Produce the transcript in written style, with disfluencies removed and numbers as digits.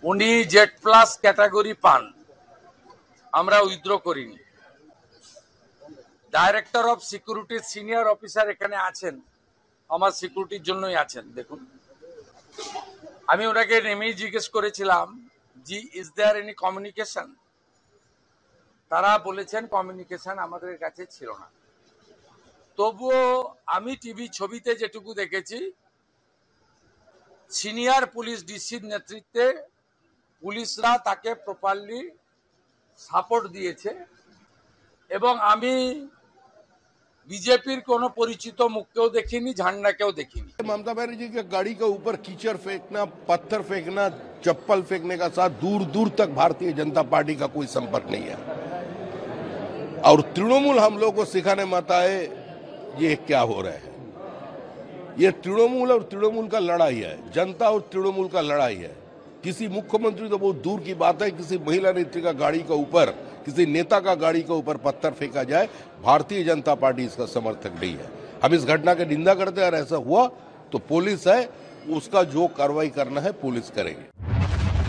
উনি Z plus category পান, আমরা উইথড্র করিনি। ডাইরেক্টর অফ সিকিউরিটির সিনিয়র অফিসার এখানে আছেন, আমার সিকিউরিটির জন্যই আছেন। দেখুন, আমি ওনাকে নেমেই জিজ্ঞেস করেছিলাম, জি ইজ দেয়ার এনি কমিউনিকেশন? তারা বলেছেন কমিউনিকেশন আমাদের কাছে ছিল না। তবুও আমি টিভি ছবিতে যেটুকু দেখেছি, সিনিয়র পুলিশ ডিসির নেতৃত্বে পুলিশরা তাকে প্রপারলি সাপোর্ট দিয়েছে এবং আমি बीजेपी कोनो परिचित मुखकेও দেখিনি, झंडा देखिनी। ममता बनर्जी के गाड़ी के ऊपर कीचड़ फेंकना, पत्थर फेंकना, चप्पल फेंकने का साथ दूर दूर तक भारतीय जनता पार्टी का कोई संपर्क नहीं है। और तृणमूल हम लोग को सिखाने मत आए ये क्या हो रहा है। ये तृणमूल और तृणमूल का लड़ाई है, जनता और तृणमूल का लड़ाई है। किसी मुख्यमंत्री तो बहुत दूर की बात है, किसी महिला नेत्री का गाड़ी के ऊपर, किसी नेता का गाड़ी के ऊपर पत्थर फेंका जाए, भारतीय जनता पार्टी इसका समर्थक नहीं है। हम इस घटना की निंदा करते हैं और ऐसा हुआ तो पुलिस है, उसका जो कार्रवाई करना है पुलिस करेगी।